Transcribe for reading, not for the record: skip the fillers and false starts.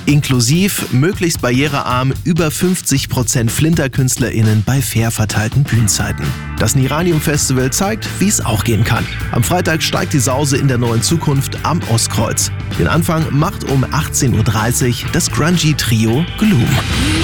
Inklusiv, möglichst barrierearm, über 50% FlinterkünstlerInnen bei fair verteilten Bühnenzeiten. Das Niranium Festival zeigt, wie es auch gehen kann. Am Freitag steigt die Sause in der neuen Zukunft am Ostkreuz. Den Anfang macht um 18:30 Uhr das Grungy-Trio Gloom.